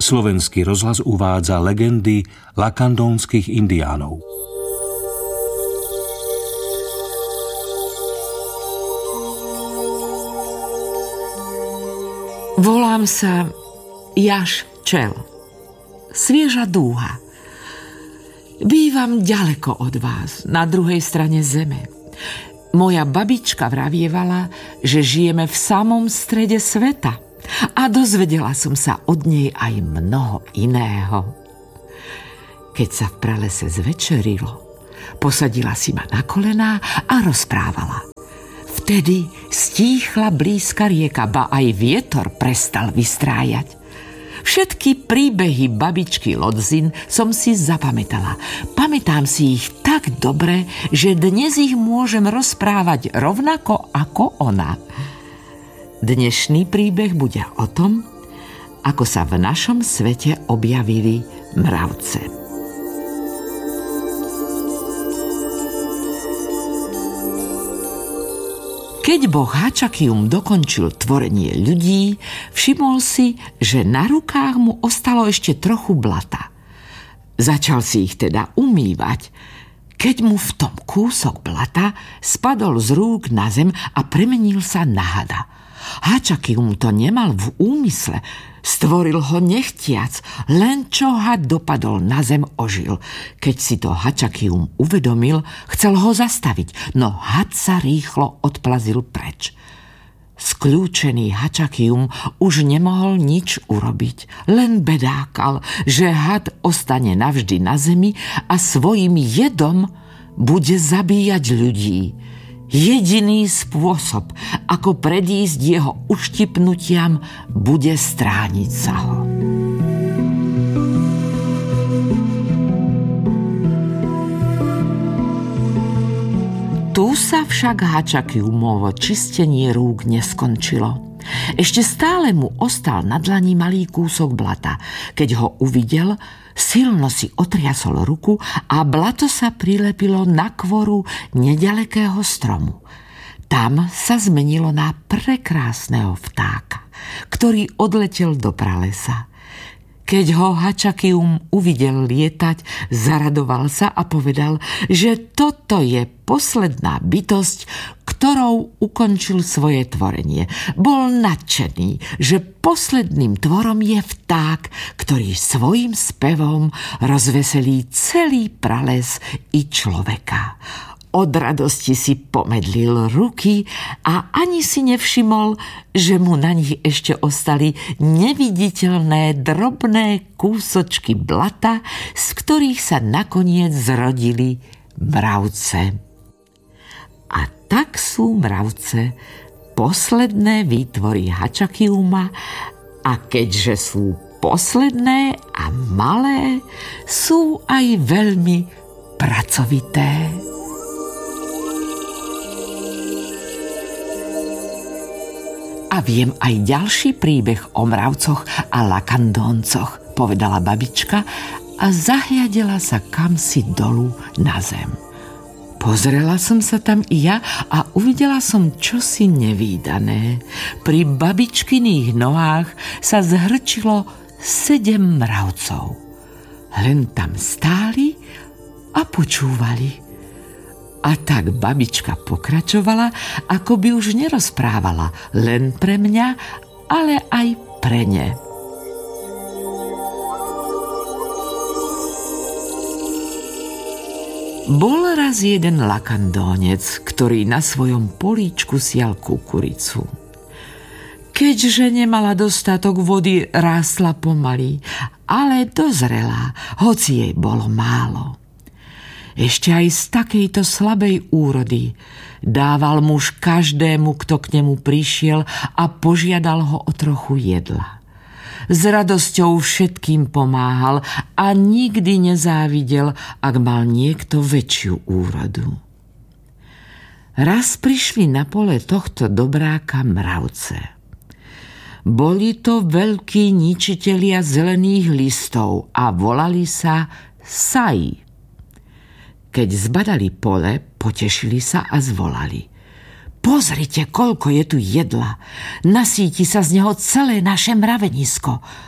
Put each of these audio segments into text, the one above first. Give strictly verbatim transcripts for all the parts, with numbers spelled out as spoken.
Slovenský rozhlas uvádza legendy lakandónskych indiánov. Volám sa Jaš Čel. Svieža dúha. Bývam ďaleko od vás, na druhej strane zeme. Moja babička vravievala, že žijeme v samom strede sveta. A dozvedela som sa od nej aj mnoho iného. Keď sa v pralese zvečerilo, posadila si ma na kolená a rozprávala. Vtedy stíchla blízka rieka, ba aj vietor prestal vystrájať. Všetky príbehy babičky Lodzin som si zapamätala. Pamätám si ich tak dobre, že dnes ich môžem rozprávať rovnako ako ona. Dnešný príbeh bude o tom, ako sa v našom svete objavili mravce. Keď boh Hačakium dokončil tvorenie ľudí, všimol si, že na rukách mu ostalo ešte trochu blata. Začal si ich teda umývať, keď mu v tom kúsok blata spadol z rúk na zem a premenil sa na hada. Hačakium to nemal v úmysle, stvoril ho nechtiac, len čo had dopadol na zem, ožil. Keď si to Hačakium uvedomil, chcel ho zastaviť, no had sa rýchlo odplazil preč. Skľúčený Hačakium už nemohol nič urobiť, len bedákal, že had ostane navždy na zemi a svojim jedom bude zabíjať ľudí. Jediný spôsob, ako predísť jeho uštipnutiam, bude strániť sa ho. Tu sa však Hačakiumovo čistenie rúk neskončilo. Ešte stále mu ostal na dlani malý kúsok blata. Keď ho uvidel, silno si otriasol ruku a blato sa prilepilo na kvoru nedalekého stromu. Tam sa zmenilo na prekrásneho vtáka, ktorý odletel do pralesa. Keď ho Hačakium uvidel lietať, zaradoval sa a povedal, že toto je posledná bytosť, ktorou ukončil svoje tvorenie. Bol nadšený, že posledným tvorom je vták, ktorý svojim spevom rozveselí celý prales i človeka. Od radosti si pomedlil ruky a ani si nevšimol, že mu na nich ešte ostali neviditeľné drobné kúsočky blata, z ktorých sa nakoniec zrodili mravce. A tak sú mravce posledné výtvory Hačakiuma a keďže sú posledné a malé, sú aj veľmi pracovité. A viem aj ďalší príbeh o mravcoch a lakandóncoch, povedala babička a zahliadela sa kamsi dolu na zem. Pozrela som sa tam i ja a uvidela som čosi nevídané. Pri babičkyných nohách sa zhrčilo sedem mravcov. Len tam stáli a počúvali. A tak babička pokračovala, ako by už nerozprávala len pre mňa, ale aj pre ne. Bol raz jeden lakandónec, ktorý na svojom políčku sial kukuricu. Keďže nemala dostatok vody, rástla pomaly, ale dozrela, hoci jej bolo málo. Ešte aj z takejto slabej úrody dával muž každému, kto k nemu prišiel a požiadal ho o trochu jedla. S radosťou všetkým pomáhal a nikdy nezávidel, ak mal niekto väčšiu úrodu. Raz prišli na pole tohto dobráka mravce. Boli to veľkí ničitelia zelených listov a volali sa Saji. Keď zbadali pole, potešili sa a zvolali: Pozrite, koľko je tu jedla. Nasíti sa z neho celé naše mravenisko.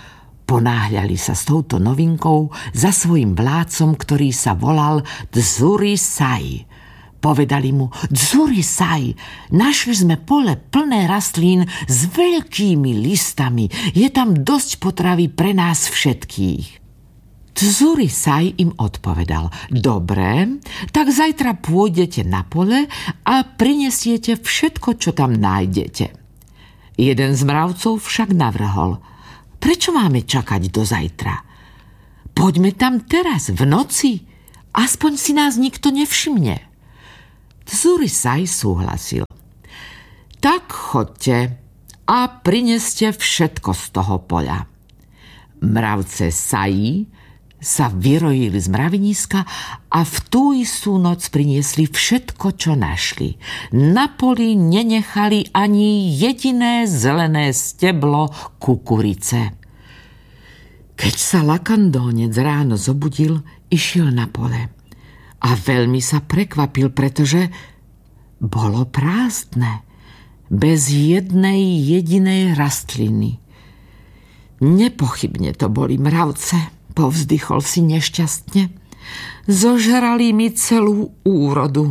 Ponáhľali sa s touto novinkou za svojím vládcom, ktorý sa volal Dzurisaj. Povedali mu: Dzurisaj, našli sme pole plné rastlín s veľkými listami. Je tam dosť potravy pre nás všetkých. Dzurisaj im odpovedal: Dobre, tak zajtra pôjdete na pole a prinesiete všetko, čo tam nájdete. Jeden z mravcov však navrhol: Prečo máme čakať do zajtra? Poďme tam teraz, v noci. Aspoň si nás nikto nevšimne. Dzurisaj súhlasil. Tak chodte a prineste všetko z toho poľa. Mravce Saji sa vyrojili z mraveniska a v tú istú noc priniesli všetko, čo našli. Na poli nenechali ani jediné zelené steblo kukurice. Keď sa Lakandónec ráno zobudil, išiel na pole a veľmi sa prekvapil, pretože bolo prázdne, bez jednej jedinej rastliny. Nepochybne to boli mravce, povzdychol si nešťastne. Zožrali mi celú úrodu.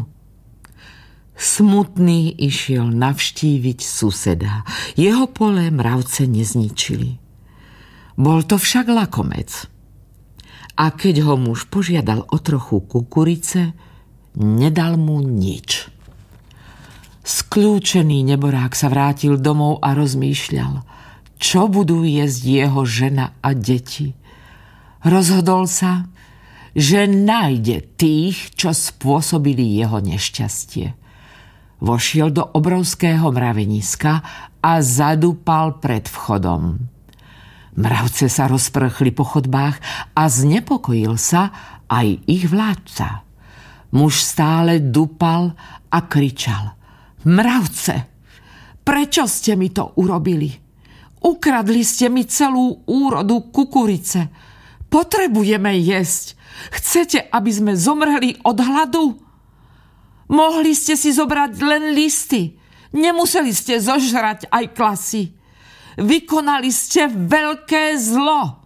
Smutný išiel navštíviť suseda. Jeho pole mravce nezničili. Bol to však lakomec. A keď ho muž požiadal o trochu kukurice, nedal mu nič. Skľúčený neborák sa vrátil domov a rozmýšľal, čo budú jesť jeho žena a deti. Rozhodol sa, že nájde tých, čo spôsobili jeho nešťastie. Vošiel do obrovského mraveniska a zadúpal pred vchodom. Mravce sa rozprchli po chodbách a znepokojil sa aj ich vládca. Muž stále dupal a kričal: Mravce, prečo ste mi to urobili? Ukradli ste mi celú úrodu kukurice. Potrebujeme jesť. Chcete, aby sme zomreli od hladu? Mohli ste si zobrať len listy. Nemuseli ste zožrať aj klasy. Vykonali ste veľké zlo.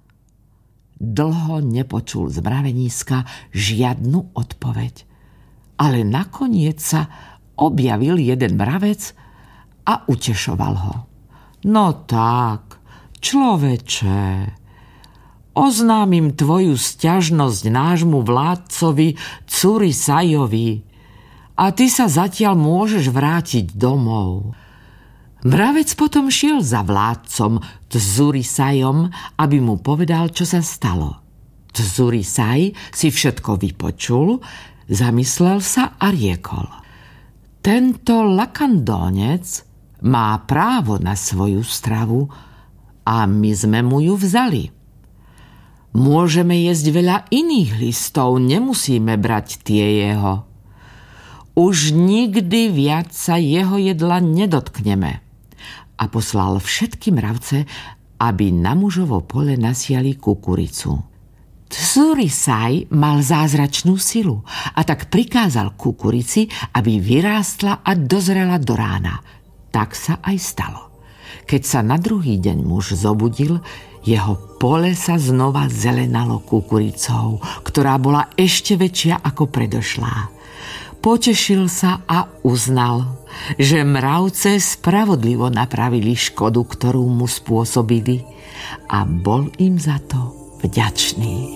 Dlho nepočul z mraveniska žiadnu odpoveď. Ale nakoniec sa objavil jeden mravec a utešoval ho. No tak, človeče, oznámim tvoju sťažnosť nášmu vládcovi Dzurisajovi a ty sa zatiaľ môžeš vrátiť domov. Mravec potom šiel za vládcom Dzurisajom, aby mu povedal, čo sa stalo. Dzurisaj si všetko vypočul, zamyslel sa a riekol: Tento Lakandónec má právo na svoju stravu a my sme mu ju vzali. Môžeme jesť veľa iných listov, nemusíme brať tie jeho. Už nikdy viac sa jeho jedla nedotkneme. A poslal všetky mravce, aby na mužovo pole nasiali kukuricu. Dzurisaj mal zázračnú silu a tak prikázal kukurici, aby vyrástla a dozrela do rána. Tak sa aj stalo. Keď sa na druhý deň muž zobudil, jeho pole sa znova zelenalo kukuricou, ktorá bola ešte väčšia ako predošlá. Potešil sa a uznal, že mravce spravodlivo napravili škodu, ktorú mu spôsobili, a bol im za to vďačný.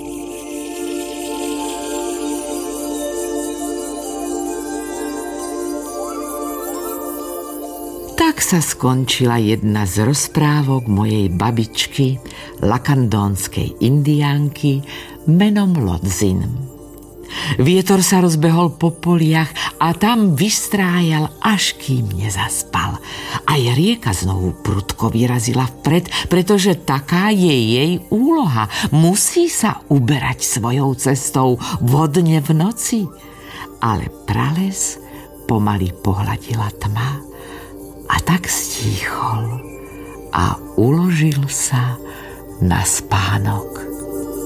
Tak sa skončila jedna z rozprávok mojej babičky, lakandónskej indiánky menom Lodzin. Vietor sa rozbehol po poliach a tam vystrájal, až kým nezaspal. Aj rieka znovu prudko vyrazila vpred, pretože taká je jej úloha. Musí sa uberať svojou cestou vodne v noci. Ale prales pomaly pohľadila tma a tak stíchol a uložil sa na spánok.